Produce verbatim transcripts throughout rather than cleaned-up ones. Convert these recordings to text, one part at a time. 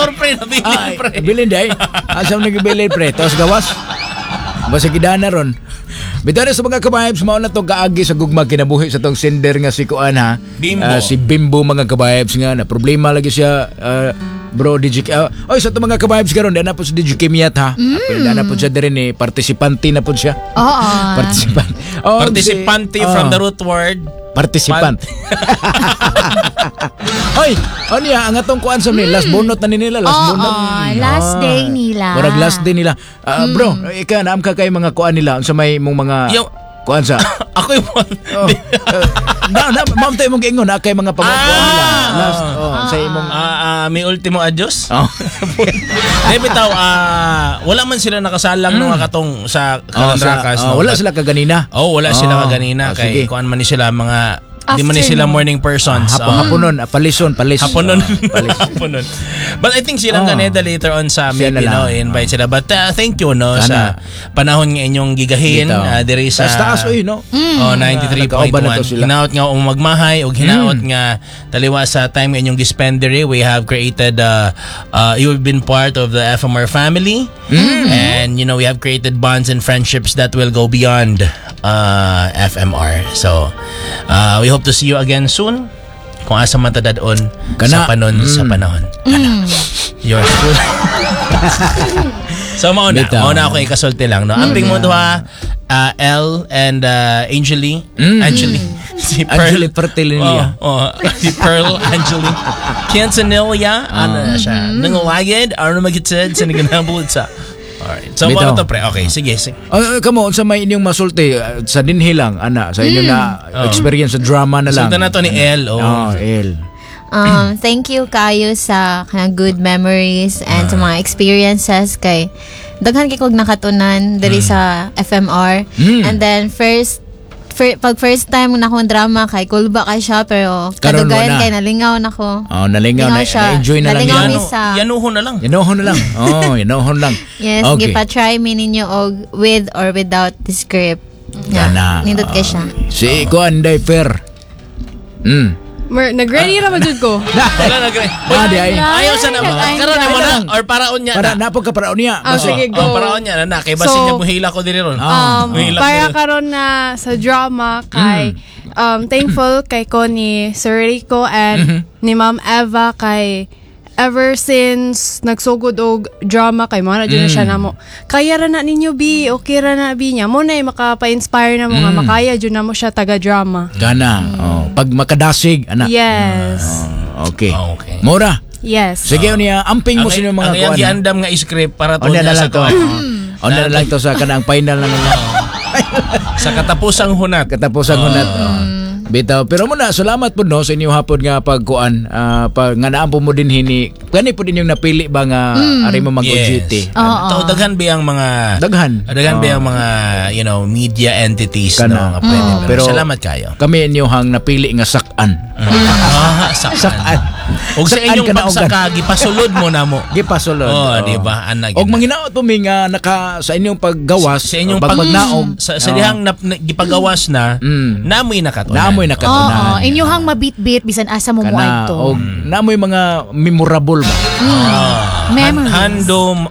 motor pre, nabilin pre. Bilin day. Asam nagibilin pre. Tapos gawas. Basta gidana ron. Bitara sa mga kabayabs, mao na to kaagi sa gugma kinabuhi sa tong sender nga si Kuan ha. Bimbo. Uh, si Bimbo mga kabayabs nga na problema lagi siya uh, bro D J. Uh, oy sa to mga kabayabs karon dana po si D J Kimiat ha. Mm. Dana po siya diri ni participante na po siya. Oo. Participant. Oh, Participante si, from oh, the root word participant. Oy, ano ya ang atong kuan sa ni last bonot na nila last Oo, bonot. last day nila. Murag last day nila. Uh, mm. Bro, ika naam ka kay mga kuan nila sa may mong mga Yung- kuan sa Ako yung oh. uh, na na ma'am tayo mong giingon na kay mga pangakuan nila last oh sa imong Ah, ah, may ultimo adios. oh. Eh bitaw, ah, wala man sila nakasalang nung katong sa Oh, sa, Kalandrakas. oh, wala sila kaganina. Oh, wala Oh, sila kaganina oh, kay sige. kuan man ni sila mga di man ni Afternoon. sila morning persons. Hapon Oh. hapon nun, ah, palison, palis. Hapon nun. Oh, palis. Hapon nun. But I think silang Oh. ganeda later on sa Siya maybe na no, lang. invite sila. But uh, thank you no Sana. sa panahon nga inyong gigahin Dito. uh, diri sa Taas-taas, oy, no? Oh, ninety-three point Nagkauban na to one. sila. Hinaot nga ang magmahay o hinaot nga taliwa sa time nga inyong gispendery. We have created uh, uh, you've been part of the F M R family. And you know, we have created bonds and friendships that will go beyond uh, F M R. So, uh, we hope to see you again soon. Kung asa man tadadon Kana. sa panon sa Mm. panahon. Kana. Yours truly. So mao na, Bitaw. mao na ako ikasulti lang no. Amping mo duha uh, L and uh, Angeli, Mm. Angeli. Si Pearl. Angeli Pertilinia. Oh, oh, si Pearl Angeli. Cancenelia, ano na siya. Nangawagid, ano magitid sa naganabulid sa. Alright. So Bitaw. mao to pre. Okay, sige, sige. Oh, kamo sa may inyong masulti uh, sa dinhi lang ana sa inyong na Oh. experience sa drama na lang. Sundan na to ni L. Oh. Oh, L. Um, thank you kayo sa kanang good memories and sa mga experiences kay daghan kay kog nakatunan diri sa F M R. Mm. And then first fir, pag first time na akong drama kay kulba kay siya pero Karon kadugayan wala. kay nalingaw nako. Oh, nalingaw na, Lingaw siya. na-enjoy na lang Nalingaw yan. mi Yano, sa yanuho na lang. Yanohon na lang. Oh, yanohon lang. Yes, Okay. gipa-try mi ninyo og with or without the script. Kana. Nindot kay siya. Si Kuan Day Fair. Mm. Mer, nag-ready na majud ko. Wala na gre. Ah, di ay. Ayaw sa na. Karon na mo na or paraon niya Para na. napog ka paraon niya. Ah, Basta- sige, go. Oh, paraon niya na na kay basin So, niya buhila ko diri ron. Ah. Um, Mahilak para na rin. karon na sa drama kay um thankful kay ko ni Sir Rico and ni Ma'am Eva kay ever since nagsugod og drama kay mo na dyan na siya namo. Kaya ra na ninyo bi, okay ra na bi niya. Mo na makapa-inspire na mo nga makaya jud na mo siya taga drama. Kana. Oh, pag makadasig ana. Yes. Oh, okay. Ah, okay. Mura. Yes. Sige niya amping mo Ang- sino mga ang iyang kuan. giandam nga script para to Onda niya na sa lang to. kuan. Onda na lang to sa kanang final na lang. Sa katapusang hunat. Katapusan ko na to. Bitaw, pero muna salamat po no sa inyo hapon nga pagkuan uh, pag nga naam po mo din hini kani po din yung napili ba nga ari mo mag-O G T. Oo. Tao daghan ba ang mga Daghan. Daghan ba ang mga you know media entities Kana. no nga pwede. Oo. Pero Pero- salamat kayo. Kami inyo hang napili nga sakan. Ah, sakan. Og sa Sakan inyong ka na, pagsaka gipasulod mo na mo. Gipasulod. Oh, di ba? Ana Og manginaot po mi nga naka sa inyong paggawas sa inyong pag pag magnaog sa, sa dihang nap, na, gipagawas na Mm. namoy nakatunan. naamoy Oo, nakatunan. inyuhang mabit-bit bisan asa mo mo Kana ito. og naamoy mga memorable ba. Ah, Memories. handom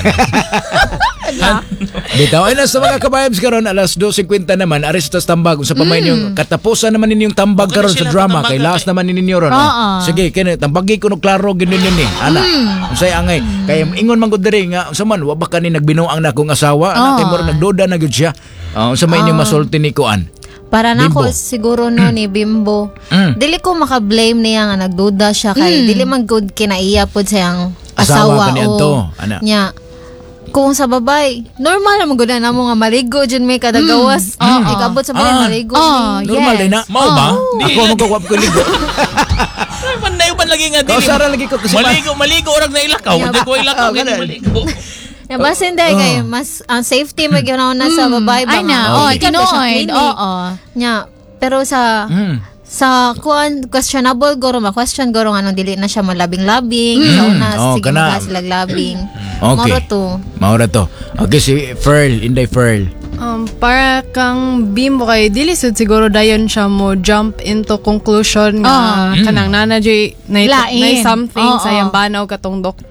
Bitaw ay na sa mga kabayabs karon alas two fifty naman aristas tambag sa pamay yung katapusan naman ninyong tambag Okay, karon sa sila drama patambagan kay last kay- naman ninyo ron. Oo. Sige kini tambagi ko no klaro gyud ninyo ni. Ana. Unsay angay kay ingon man gud diri nga unsa man wa ba kani nagbinuang na akong asawa ana kay Oo. mura nagduda na gyud siya. Uh, unsa may inyong masulti ni kuan. Para na Bimbo. ko siguro no ni Bimbo. Mm. Dili ko maka-blame niya nga nagduda siya kay dili man good kinaiya pod siyang Asawa asawa, kani o adto, ana. nya. Kung sa babay, normal naman gud na mo nga maligo jud may kada gawas. Ikabot sa balay Ah. maligo. Oh, Normal yes. din na. Mao ba? Di Ako mo ko ko ligo. Panay pa lagi nga Ko dili. sara lagi ko kasi Maligo, maligo orag na ilakaw. Hindi ko ilakaw Oh, gani ganun. maligo. Ya basin day kay mas ang safety may ganaw na sa babay ba. Ay na, nga. oh, Ikat na siya tinuod, clinic. oo. Nya, pero sa Mm. sa kuan questionable goro ma question goro nga nung dili na siya malabing-labing sa una Oh, sige kana. mga sila labing Okay. moro to Maura to. Okay si Ferl, Inday Ferl. Um, para kang Bimbo kay dili sud siguro dayon siya mo jump into conclusion nga Ah. kanang nana jay na, Lain. na something Oo. sa iyang banaw katong doktor.